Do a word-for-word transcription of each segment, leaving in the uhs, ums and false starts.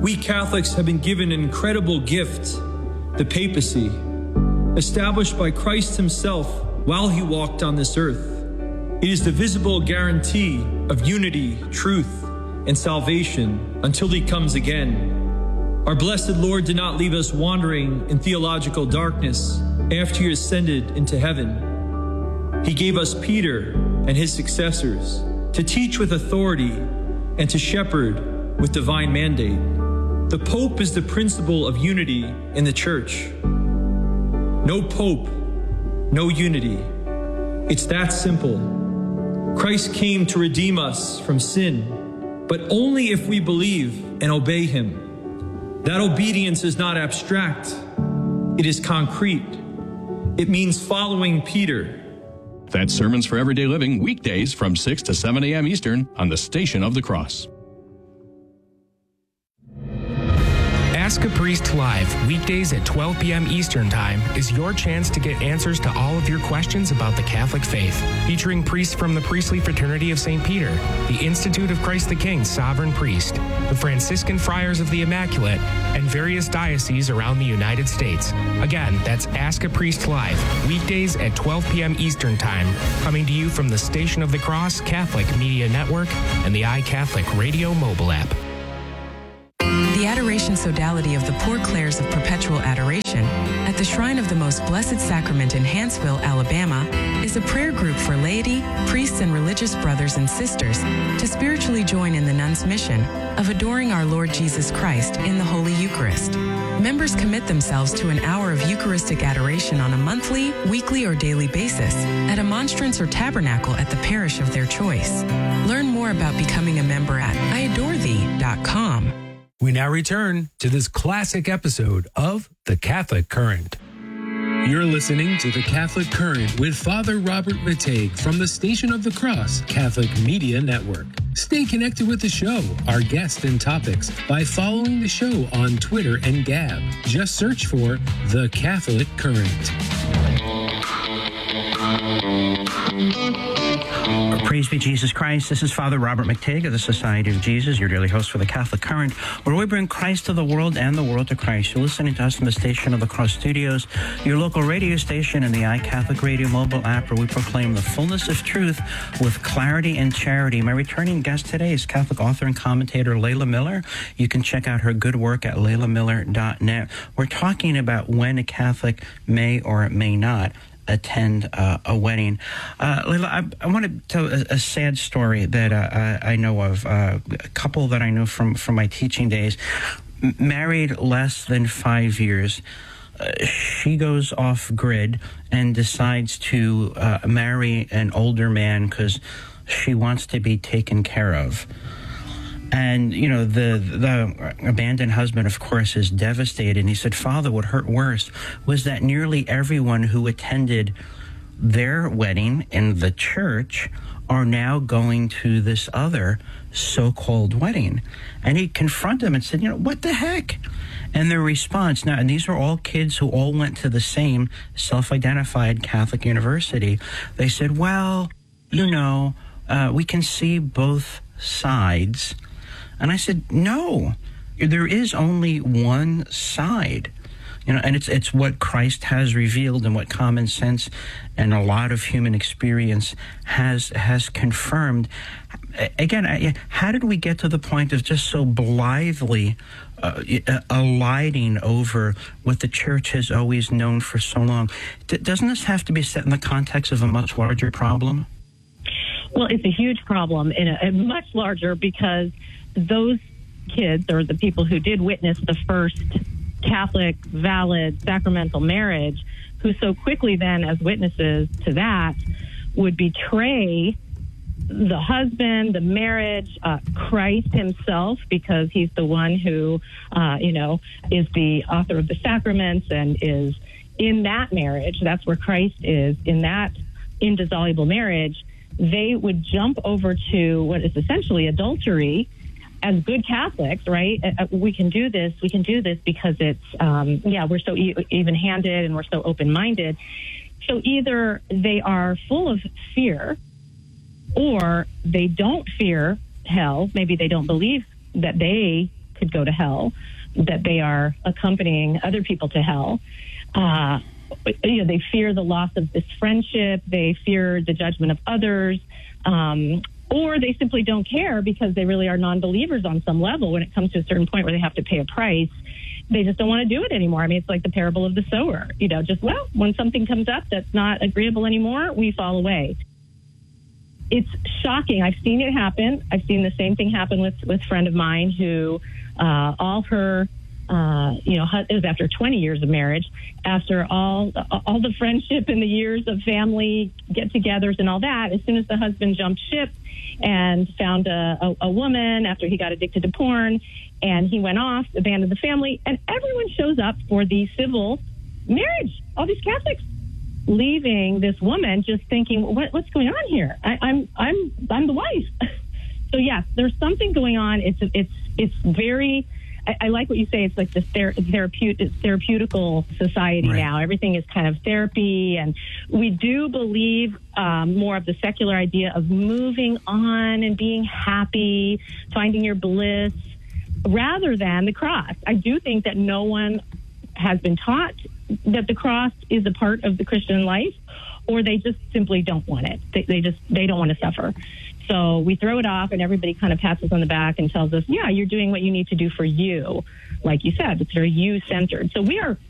We Catholics have been given an incredible gift, the papacy, established by Christ himself while he walked on this earth. It is the visible guarantee of unity, truth, and salvation until he comes again. Our blessed Lord did not leave us wandering in theological darkness after he ascended into heaven. He gave us Peter and his successors to teach with authority and to shepherd with divine mandate. The Pope is the principle of unity in the Church. No Pope, no unity. It's that simple. Christ came to redeem us from sin, but only if we believe and obey him. That obedience is not abstract. It is concrete. It means following Peter. That's Sermons for Everyday Living, weekdays from six to seven a.m. Eastern on the Station of the Cross. Ask a Priest Live, weekdays at twelve p.m. Eastern Time, is your chance to get answers to all of your questions about the Catholic faith. Featuring priests from the Priestly Fraternity of Saint Peter, the Institute of Christ the King Sovereign Priest, the Franciscan Friars of the Immaculate, and various dioceses around the United States. Again, that's Ask a Priest Live, weekdays at twelve p.m. Eastern Time, coming to you from the Station of the Cross Catholic Media Network and the iCatholic Radio mobile app. The Adoration Sodality of the Poor Clares of Perpetual Adoration at the Shrine of the Most Blessed Sacrament in Hanceville, Alabama, is a prayer group for laity, priests, and religious brothers and sisters to spiritually join in the nuns' mission of adoring our Lord Jesus Christ in the Holy Eucharist. Members commit themselves to an hour of Eucharistic adoration on a monthly, weekly, or daily basis at a monstrance or tabernacle at the parish of their choice. Learn more about becoming a member at I adore thee dot com. We now return to this classic episode of The Catholic Current. You're listening to The Catholic Current with Father Robert Matej from the Station of the Cross Catholic Media Network. Stay connected with the show, our guests and topics by following the show on Twitter and Gab. Just search for The Catholic Current. Praise be Jesus Christ. This is Father Robert Matej of the Society of Jesus, your daily host for the Catholic Current, where we bring Christ to the world and the world to Christ. You're listening to us from the Station of the Cross Studios, your local radio station, and the iCatholic Radio mobile app, where we proclaim the fullness of truth with clarity and charity. My returning guest today is Catholic author and commentator Layla Miller. You can check out her good work at layla miller dot net. We're talking about when a Catholic may or may not attend uh, a wedding. Uh, Layla, I, I want to tell a, a sad story that uh, I, I know of. Uh, a couple that I know from, from my teaching days, m- married less than five years. Uh, she goes off grid and decides to uh, marry an older man because she wants to be taken care of. And, you know, the the abandoned husband, of course, is devastated. And he said, Father, what hurt worse was that nearly everyone who attended their wedding in the church are now going to this other so-called wedding. And he confronted them and said, you know, what the heck? And their response, now, and these are all kids who all went to the same self-identified Catholic university. They said, well, you know, uh, we can see both sides. And I said, no, there is only one side. You know, and it's it's what Christ has revealed and what common sense and a lot of human experience has has confirmed. Again, how did we get to the point of just so blithely uh, alighting over what the Church has always known for so long? D- doesn't this have to be set in the context of a much larger problem? Well, it's a huge problem, and a, a much larger, because those kids, or the people who did witness the first Catholic, valid, sacramental marriage, who so quickly then, as witnesses to that, would betray the husband, the marriage, uh, Christ himself, because he's the one who, uh, you know, is the author of the sacraments and is in that marriage. That's where Christ is, in that indissoluble marriage. They would jump over to what is essentially adultery. As good Catholics, right, uh, we can do this. We can do this because it's, um, yeah, we're so e- even-handed and we're so open-minded. So either they are full of fear, or they don't fear hell. Maybe they don't believe that they could go to hell, that they are accompanying other people to hell. Uh, you know, they fear the loss of this friendship. They fear the judgment of others. Um, or they simply don't care because they really are non-believers on some level when it comes to a certain point where they have to pay a price. They just don't want to do it anymore. I mean, it's like the parable of the sower. You know, just, well, when something comes up that's not agreeable anymore, we fall away. It's shocking. I've seen it happen. I've seen the same thing happen with, with a friend of mine who uh, all her, uh, you know, it was after twenty years of marriage, after all all the friendship and the years of family get-togethers and all that, as soon as the husband jumped ship and found a, a, a woman after he got addicted to porn, and he went off, abandoned the family, and everyone shows up for the civil marriage, all these Catholics, leaving this woman just thinking, what, what's going on here? I, I'm I'm I'm the wife. So yes, there's something going on. It's it's it's very. I, I like what you say. It's like the ther- therapeutic therapeutical society right now. Everything is kind of therapy, and we do believe um, more of the secular idea of moving on and being happy, finding your bliss, rather than the cross. I do think that no one has been taught that the cross is a part of the Christian life, or they just simply don't want it. They, they just, they don't want to suffer. So we throw it off and everybody kind of pats us on the back and tells us, yeah, you're doing what you need to do for you. Like you said, it's very you-centered. So we are,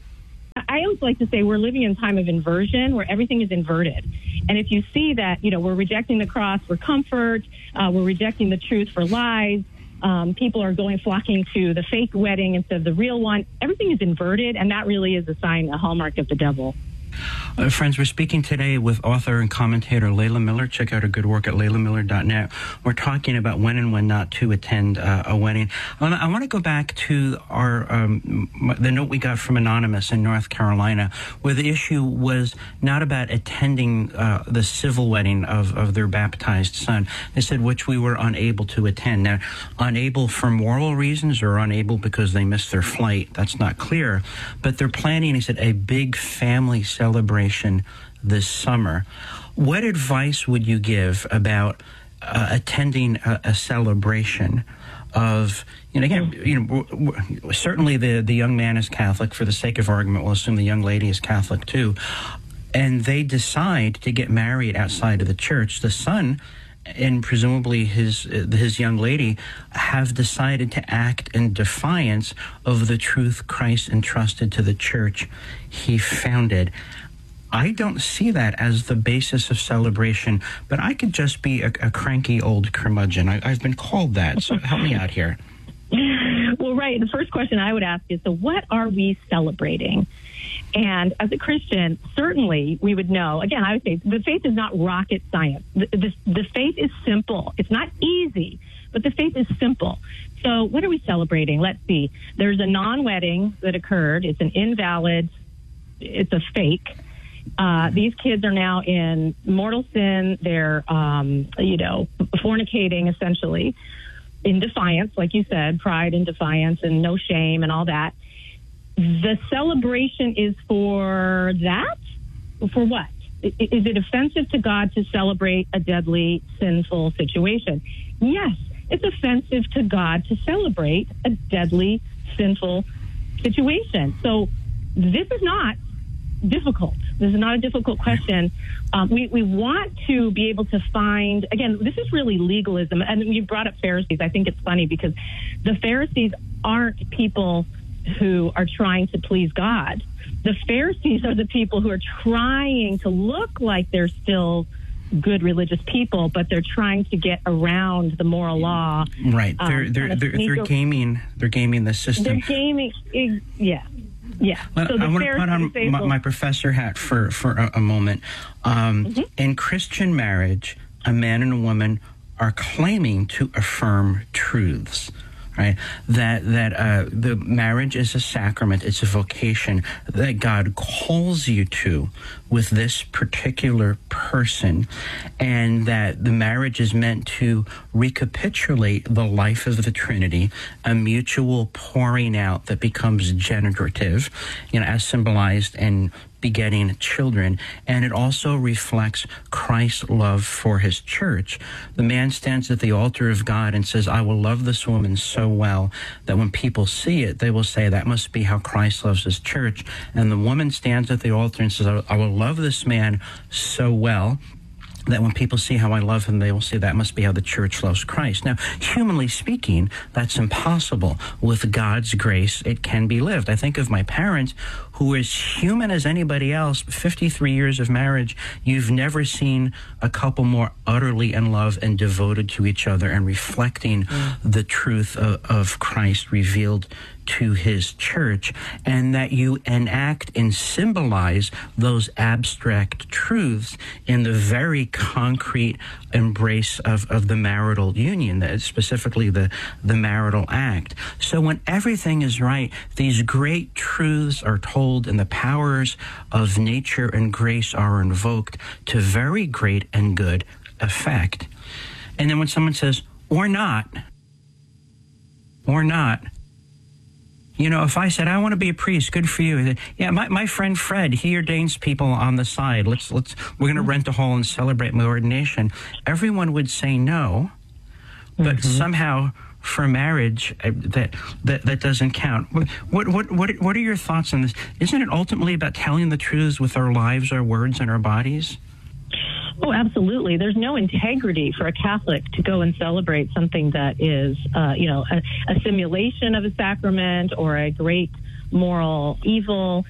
I always like to say we're living in a time of inversion where everything is inverted. And if you see that, you know, we're rejecting the cross for comfort, uh, we're rejecting the truth for lies, Um, people are going flocking to the fake wedding instead of the real one. Everything is inverted, and that really is a sign, a hallmark of the devil. Uh, friends, we're speaking today with author and commentator Layla Miller. Check out her good work at layla miller dot net. We're talking about when and when not to attend uh, a wedding. I want to go back to our um, the note we got from Anonymous in North Carolina, where the issue was not about attending uh, the civil wedding of, of their baptized son. They said which we were unable to attend. Now, unable for moral reasons or unable because they missed their flight, that's not clear. But they're planning, he said, a big family celebration this summer. What advice would you give about uh, attending a, a celebration of, you know, again, you know, w- w- certainly the, the young man is Catholic. For the sake of argument, we'll assume the young lady is Catholic too. And they decide to get married outside of the church. The son and presumably his his young lady have decided to act in defiance of the truth Christ entrusted to the church he founded. I don't see that as the basis of celebration, but I could just be a, a cranky old curmudgeon. I, I've been called that, so help me out here. Well, right. The first question I would ask is, so what are we celebrating? And as a Christian, certainly we would know, again, I would say the faith is not rocket science. The, the, the faith is simple. It's not easy, but the faith is simple. So what are we celebrating? Let's see. There's a non-wedding that occurred. It's an invalid, it's a fake. Uh, these kids are now in mortal sin. They're, um, you know, fornicating essentially in defiance, like you said, pride and defiance and no shame and all that. The celebration is for that? For what? Is it offensive to God to celebrate a deadly, sinful situation? Yes, it's offensive to God to celebrate a deadly, sinful situation. So this is not difficult. This is not a difficult question. Um, we, we want to be able to find, again, this is really legalism. And you brought up Pharisees. I think it's funny because the Pharisees aren't people who are trying to please God. The Pharisees are the people who are trying to look like they're still good religious people, but they're trying to get around the moral law. Right. They're um, they're they're, they're gaming. They're gaming the system. They're gaming. Yeah. Yeah. Well, so I want to put on my, my professor hat for for a, a moment. Um, mm-hmm. In Christian marriage, a man and a woman are claiming to affirm truths. Right, that that uh, the marriage is a sacrament, it's a vocation that God calls you to with this particular person, and that the marriage is meant to recapitulate the life of the Trinity, a mutual pouring out that becomes generative, you know, as symbolized in begetting children. And it also reflects Christ's love for his church. The man stands at the altar of God and says, I will love this woman so well that when people see it, they will say, that must be how Christ loves his church. And the woman stands at the altar and says, I will love this man so well that when people see how I love him, they will say that must be how the church loves Christ. Now, humanly speaking, that's impossible. With God's grace, it can be lived. I think of my parents, who is human as anybody else, fifty-three years of marriage. You've never seen a couple more utterly in love and devoted to each other and reflecting mm. the truth of, of Christ revealed to his church, and that you enact and symbolize those abstract truths in the very concrete embrace of, of the marital union, specifically the, the marital act. So when everything is right, these great truths are told and the powers of nature and grace are invoked to very great and good effect. And then when someone says, or not, or not, you know, if I said, I want to be a priest, good for you. Yeah, my, my friend Fred, he ordains people on the side. Let's, let's, we're going to rent a hall and celebrate my ordination. Everyone would say no, but mm-hmm. somehow for marriage, uh, that, that, that doesn't count. What, what, what, what are your thoughts on this? Isn't it ultimately about telling the truths with our lives, our words, and our bodies? Oh, absolutely. There's no integrity for a Catholic to go and celebrate something that is, uh, you know, a, a simulation of a sacrament or a great moral evil.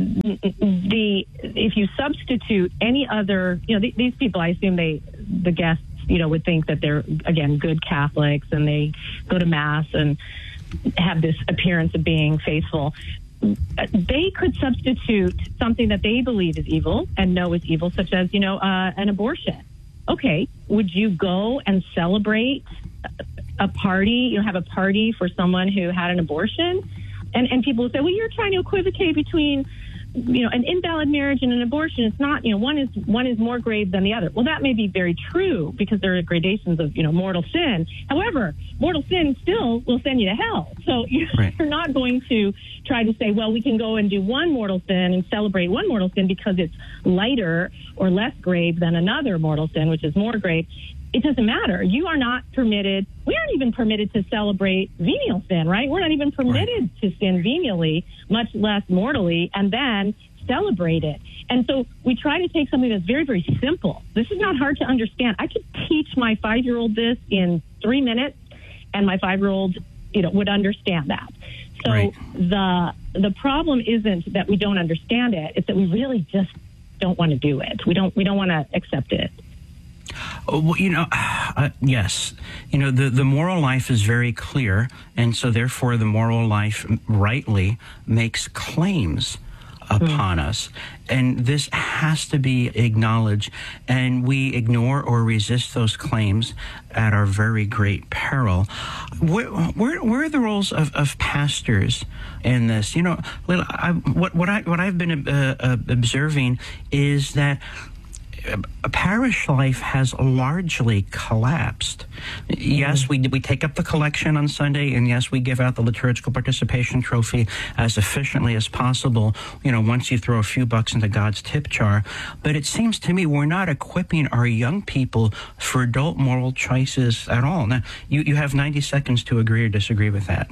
The if you substitute any other, you know, th- these people, I assume they, the guests, you know, would think that they're, again, good Catholics and they go to Mass and have this appearance of being faithful. They could substitute something that they believe is evil and know is evil, such as, you know, uh, an abortion. Okay, would you go and celebrate a party, you know, have a party for someone who had an abortion? And and people will say, well, you're trying to equivocate between, you know, an invalid marriage and an abortion. It's not, you know, one is one is more grave than the other. Well, that may be very true because there are gradations of, you know, mortal sin. However, mortal sin still will send you to hell. So you're, right. you're not going to try to say, well, we can go and do one mortal sin and celebrate one mortal sin because it's lighter or less grave than another mortal sin, which is more grave. It doesn't matter. You are not permitted. We aren't even permitted to celebrate venial sin, right? We're not even permitted right. to sin venially, much less mortally, and then celebrate it. And so we try to take something that's very, very simple. This is not hard to understand. I could teach my five-year-old this in three minutes, and my five-year-old, you know, would understand that. So right. the the problem isn't that we don't understand it; it's that we really just don't want to do it. We don't we don't want to accept it. Well, you know, uh, yes, you know, the, the moral life is very clear, and so therefore the moral life rightly makes claims upon mm. us, and this has to be acknowledged, and we ignore or resist those claims at our very great peril. Where, where, where are the roles of, of pastors in this? You know, I, what, what, I, what I've been uh, uh, observing is that a parish life has largely collapsed. Yes, we we take up the collection on Sunday, and yes, we give out the liturgical participation trophy as efficiently as possible, you know, once you throw a few bucks into God's tip jar. But it seems to me we're not equipping our young people for adult moral choices at all. Now, you, you have ninety seconds to agree or disagree with that.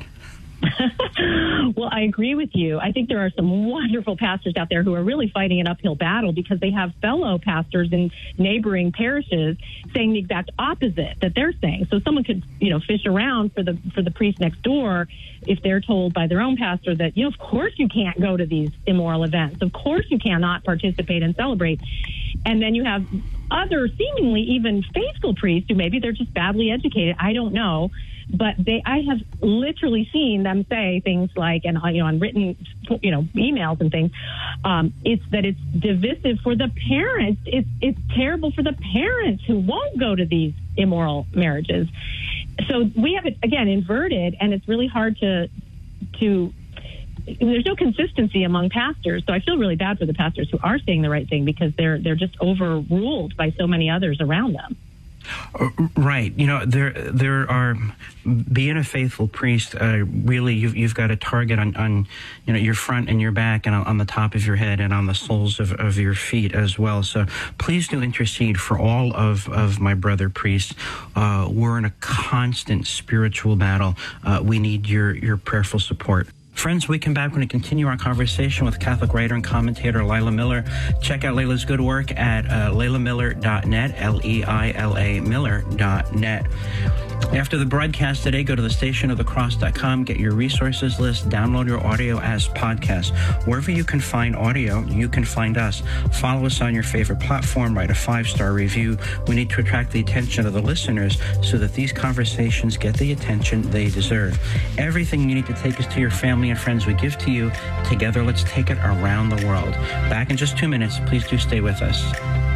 Well, I agree with you. I think there are some wonderful pastors out there who are really fighting an uphill battle because they have fellow pastors in neighboring parishes saying the exact opposite that they're saying. So someone could, you know, fish around for the for the priest next door if they're told by their own pastor that, you know, of course you can't go to these immoral events. Of course you cannot participate and celebrate. And then you have other seemingly even faithful priests who maybe they're just badly educated. I don't know. But they, I have literally seen them say things like, and you know, on written, you know, emails and things. Um, it's that it's divisive for the parents. It's it's terrible for the parents who won't go to these immoral marriages. So we have it again inverted, and it's really hard to to. There's no consistency among pastors, so I feel really bad for the pastors who are saying the right thing because they're they're just overruled by so many others around them. Right. You know, there there are, being a faithful priest, uh, really, you've, you've got a target on, on, you know, your front and your back and on, on the top of your head and on the soles of, of your feet as well. So please do intercede for all of, of my brother priests. Uh, we're in a constant spiritual battle. Uh, we need your, your prayerful support. Friends, we come back. We're going to continue our conversation with Catholic writer and commentator Leila Miller. Check out Leila's good work at uh, leila miller dot net, L E I L A Miller dot net. After the broadcast today, go to the station of the cross dot com, get your resources list, download your audio as podcasts. Wherever you can find audio, you can find us. Follow us on your favorite platform, write a five-star review. We need to attract the attention of the listeners so that these conversations get the attention they deserve. Everything you need to take us to your family and friends we give to you. Together, let's take it around the world. Back in just two minutes. Please do stay with us.